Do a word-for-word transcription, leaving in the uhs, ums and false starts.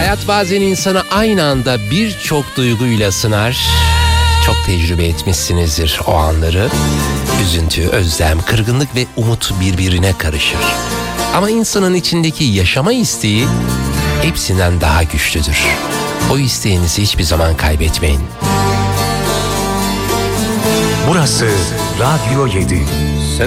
Hayat bazen insanı aynı anda birçok duyguyla sınar. Çok tecrübe etmişsinizdir o anları. Üzüntü, özlem, kırgınlık ve umut birbirine karışır. Ama insanın içindeki yaşama isteği hepsinden daha güçlüdür. O isteğinizi hiçbir zaman kaybetmeyin. Burası Radyo yedi.